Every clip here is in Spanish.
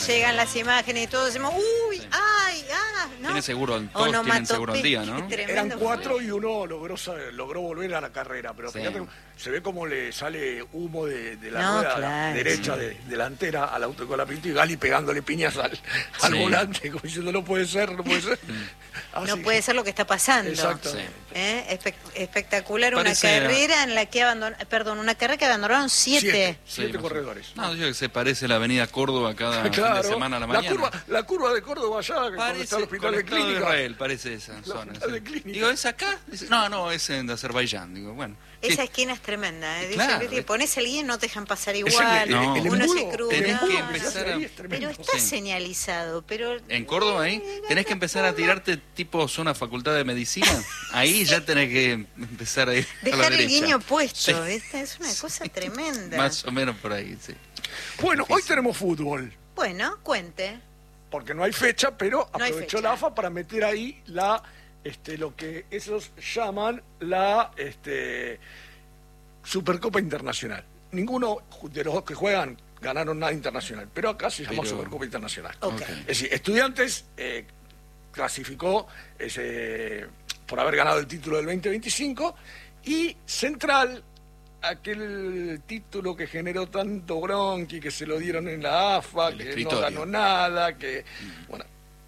llegan las imágenes y todos decimos, uy, Sí. ay, ¿no? Tiene seguro, todos tienen seguro al día, ¿no? Eran 4 y uno logró volver a la carrera, pero Sí. fíjate, se ve como le sale humo de la No, rueda claro. derecha delantera al auto de Colapinto y Gali pegándole piñas al Sí. volante, como diciendo, no puede ser, no puede ser. Así No puede ser lo que está pasando. Exacto. Sí. Espectacular, Parece- una carrera en la que una carrera que abandonaron 7. Siete más o- corredores. No, digo que se parece la avenida Córdoba cada fin de semana a la mañana. La curva de Córdoba allá, donde está el hospital de conectado clínica. Israel, parece esa zona. hospital de Sí. clínica. Digo, ¿es acá? Dice, no, es en Azerbaiyán. Digo, bueno. sí. Esa esquina es tremenda, ¿eh? Dice, Claro. viste, pones el guía y no te dejan pasar Es igual, No. el uno se embudo, cruza. tenés que No, empezar a- ahí es tremendo. Pero está Sí. señalizado, pero... En Córdoba ahí tenés que empezar a tirarte tipo zona facultad de medicina. Ahí ya tenés que empezar a ir a la Dejar el derecha. guiño puesto, Sí. ¿viste? Es una cosa tremenda. Más o menos por ahí, sí. Bueno, hoy Difícil. tenemos fútbol. Bueno, cuente. Porque no hay fecha, pero No hay aprovechó fecha. la AFA para meter ahí lo que ellos llaman la Supercopa Internacional. Ninguno de los dos que juegan ganaron nada internacional, pero acá se llama Pero- Supercopa Internacional. Ok. Ok. Es decir, Estudiantes clasificó por haber ganado el título del 2025 y Central, aquel título que generó tanto bronqui, que se lo dieron en la AFA, El que escritorio. no ganó nada, bueno,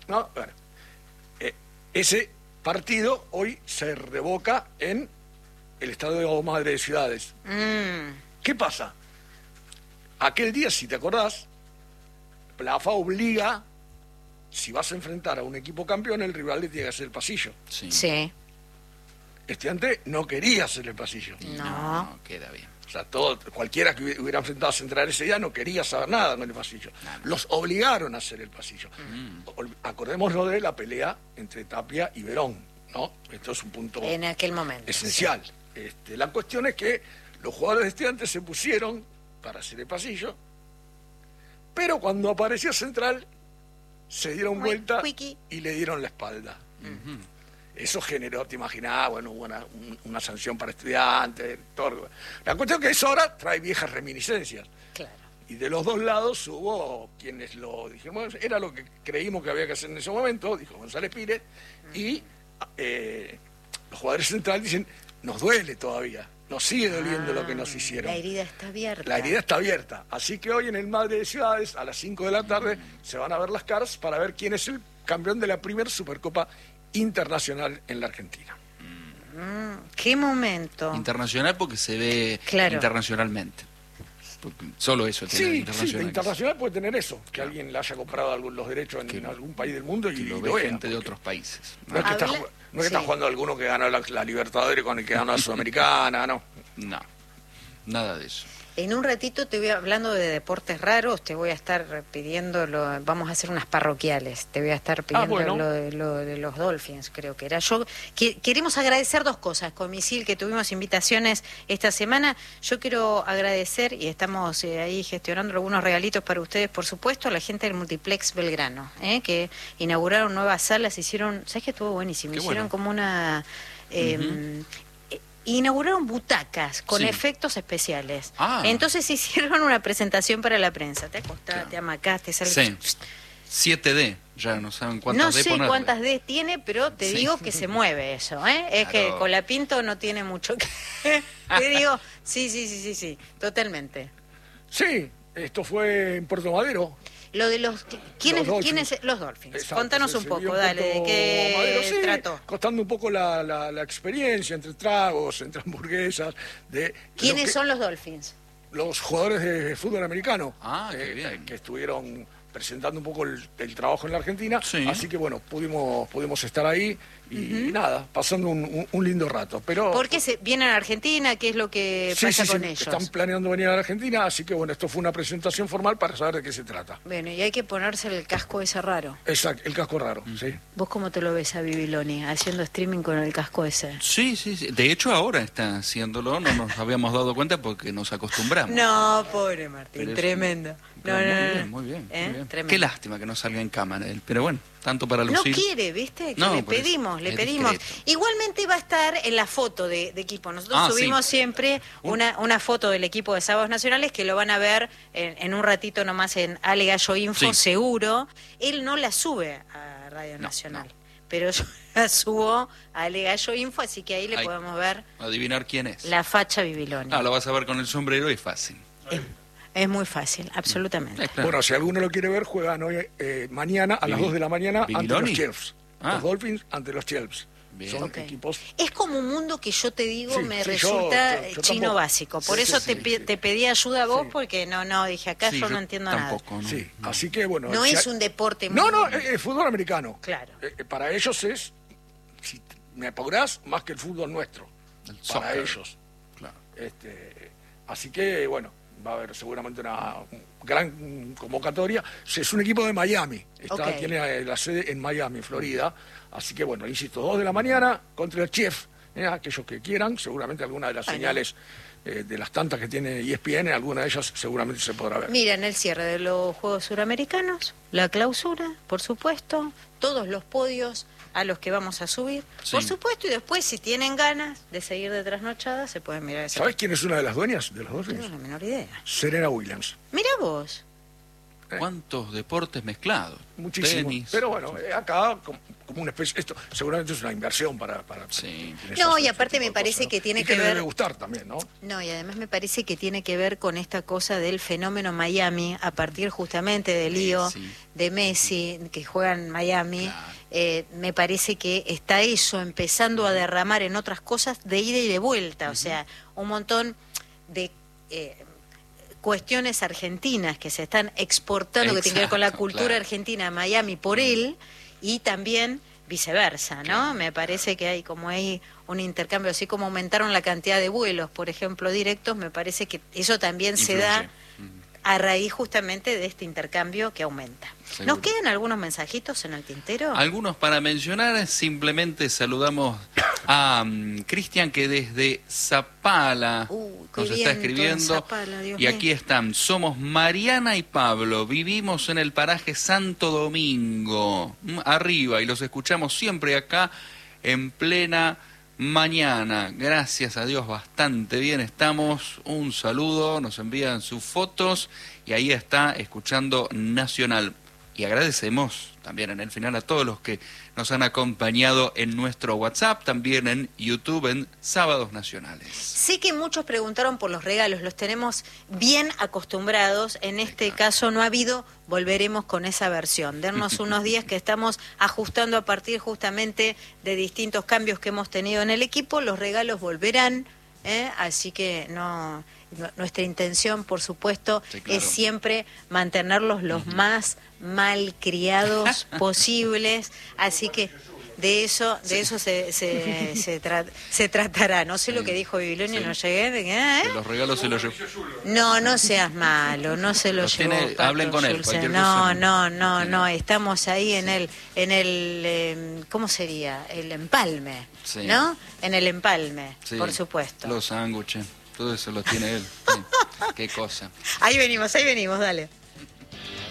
ese partido hoy se revoca en el Estadio Madre de Ciudades. ¿Qué pasa? Aquel día, si te acordás, la AFA obliga, si vas a enfrentar a un equipo campeón, el rival le tiene que hacer el pasillo. Sí. Sí. Estudiante no quería hacer el pasillo. No. Queda bien. O sea, cualquiera que hubiera enfrentado a Central ese día no quería saber nada con el pasillo. Nada. Los obligaron a hacer el pasillo. Acordémonos de la pelea entre Tapia y Verón, ¿no? Esto es un punto En aquel momento. esencial. La cuestión es que los jugadores de Estudiantes se pusieron para hacer el pasillo, pero cuando apareció Central se dieron vuelta Wiki. y le dieron la espalda. Eso generó, te imaginás, bueno, hubo una sanción para Estudiantes, todo. La cuestión es que eso ahora trae viejas reminiscencias. Claro. Y de los dos lados hubo quienes lo dijeron, bueno, era lo que creímos que había que hacer en ese momento, dijo González Pires, y los jugadores centrales dicen, nos duele todavía, nos sigue doliendo lo que nos hicieron. La herida está abierta. La herida está abierta. Así que hoy en el Madre de Ciudades, a las 5 de la tarde, se van a ver las caras para ver quién es el campeón de la primera Supercopa Internacional en la Argentina. ¿Qué momento? Internacional porque se ve Claro. internacionalmente. Porque solo eso tiene Sí, internacional. de internacional puede tener eso, que alguien le haya comprado los derechos Que en algún país del mundo que y lo lo ve vea, gente de porque otros países. No es que, Habla- no es que está sí. jugando alguno que ganó la Libertadores con el que ganó la Sudamericana, no. No, nada de eso. En un ratito te voy hablando de deportes raros, te voy a estar pidiendo, vamos a hacer unas parroquiales, te voy a estar pidiendo bueno. lo de los Dolphins, creo que era. Queremos agradecer dos cosas, Comisil, que tuvimos invitaciones esta semana. Yo quiero agradecer, y estamos ahí gestionando algunos regalitos para ustedes, por supuesto, a la gente del Multiplex Belgrano, que inauguraron nuevas salas, hicieron, ¿sabes qué estuvo buenísimo? Qué Hicieron bueno. como una... inauguraron butacas con Sí. efectos especiales. Ah. Entonces hicieron una presentación para la prensa. Te acostaste, Claro. te amacaste, Sí. sales... 7D, ya no saben cuántas No D sé ponerle. cuántas D tiene, pero te Sí. digo que se mueve eso, ¿eh? Es que Claro. Colapinto no tiene mucho que... Te digo, sí, totalmente. Sí, esto fue en Puerto Madero. Lo de ¿quiénes Dolphins. Los Dolphins? Exacto, Contanos se un vio poco, en dale, ¿de Puerto qué Madero, sí, trató? costando un poco la experiencia entre tragos, entre hamburguesas. ¿Quiénes son los Dolphins? Los jugadores de fútbol americano. Ah, qué bien. Que estuvieron presentando un poco el trabajo en la Argentina. Sí. Así que bueno, pudimos estar ahí y nada, pasando un lindo rato. Pero ¿Por qué vienen a Argentina? ¿Qué es lo que sí, pasa sí, con sí, ellos? están planeando venir a la Argentina, así que bueno, esto fue una presentación formal para saber de qué se trata. Bueno, y hay que ponerse el casco ese raro. Exacto, el casco raro, sí. ¿Vos cómo te lo ves a Bibiloni haciendo streaming con el casco ese? Sí. De hecho, ahora está haciéndolo. No nos habíamos dado cuenta porque nos acostumbramos. No, pobre Martín, Pero es- tremendo. Muy bien, muy bien. Muy bien. Tremendo. Qué lástima que no salga en cámara él, pero bueno, tanto para lucir. No quiere, ¿viste? Que No, le por eso, pedimos, le es pedimos. discreto. Igualmente va a estar en la foto de equipo. Nosotros Ah, subimos sí. siempre una foto del equipo de Sábados Nacionales que lo van a ver en un ratito nomás en Ale Gallo Info, Sí. seguro. Él no la sube a Radio No, Nacional, no. pero yo la subo a Ale Gallo Info, así que ahí le Ahí. podemos ver Adivinar quién es. la facha Bibiloni. Ah, lo vas a ver con el sombrero y fácil. Es muy fácil, absolutamente. Claro. Bueno, si alguno lo quiere ver, juegan hoy mañana a las 2 de la mañana ante ¿Bibiloni? los Chiefs. Ah. Los Dolphins ante los Chiefs. Bien. Son Ok. equipos... Es como un mundo que yo te digo Sí, me sí, resulta yo chino tampoco. básico. Por Sí, eso sí, sí. te pedí ayuda a vos Sí. porque no, dije acá Sí, yo no entiendo nada. tampoco, no. Sí, así que bueno... No si es hay- un deporte muy... No, es fútbol americano. Claro. Para ellos es, si me apurás, más que el fútbol nuestro. El Para soccer. ellos. Claro. Así que, bueno, va a haber seguramente una gran convocatoria. Es un equipo de Miami. Ok. Tiene la sede en Miami, Florida. Así que, bueno, insisto, 2 de la mañana contra el Chief. Aquellos que quieran, seguramente alguna de las Bueno. señales de las tantas que tiene ESPN, alguna de ellas seguramente se podrá ver. Mira, en el cierre de los Juegos Suramericanos, la clausura, por supuesto, todos los podios a los que vamos a subir, Sí. por supuesto, y después si tienen ganas de seguir de trasnochada, se pueden mirar esa. ¿Sabés quién es una de las dueñas de los No tengo Dolphins? la menor idea. Serena Williams. Mira vos. ¿Cuántos deportes mezclados? Muchísimo. Tenis. Pero bueno, acá como una especie, esto seguramente es una inversión para Sí. quienes No, hacen y este aparte tipo me de parece cosas, ¿no? que tiene Y que le ver- debe gustar también, ¿no? No, y además me parece que tiene que ver con esta cosa del fenómeno Miami, a partir justamente de Lío, Messi. de Messi, que juega en Miami. Claro. Me parece que está eso empezando a derramar en otras cosas de ida y de vuelta, o sea, un montón de cuestiones argentinas que se están exportando, que tienen que ver con la Exacto, cultura claro. argentina a Miami por él, y también viceversa, ¿no? Claro. Me parece que hay como ahí un intercambio, así como aumentaron la cantidad de vuelos, por ejemplo, directos, me parece que eso también se da Influye. a raíz justamente de este intercambio que aumenta. Seguro. ¿Nos quedan algunos mensajitos en el tintero? Algunos para mencionar, simplemente saludamos a Cristian que desde Zapala Qué nos está viento en escribiendo. Zapala, Dios Y mío. aquí están, somos Mariana y Pablo, vivimos en el paraje Santo Domingo, arriba, y los escuchamos siempre acá en plena mañana. Gracias a Dios, bastante bien estamos. Un saludo, nos envían sus fotos y ahí está escuchando Nacional. Y agradecemos también en el final a todos los que nos han acompañado en nuestro WhatsApp, también en YouTube, en Sábados Nacionales. Sé que muchos preguntaron por los regalos, los tenemos bien acostumbrados, en este caso no ha habido, volveremos con esa versión. Dennos unos días que estamos ajustando a partir justamente de distintos cambios que hemos tenido en el equipo, los regalos volverán, así que nuestra intención, por supuesto, Sí, claro. es siempre mantenerlos los más malcriados posibles, así que de eso se tratará. No sé lo que dijo Bibiloni, Sí. no llegué. Que los regalos se los llevo. No seas malo, no se lo Los llevó. tiene- Pato hablen con él, Schulze. cualquier No, cosa. no, estamos ahí en el, ¿cómo sería? El empalme, Sí. ¿no? En el empalme, Sí, por supuesto. Los sándwiches, todo eso lo tiene él. Sí. Qué cosa. Ahí venimos, dale.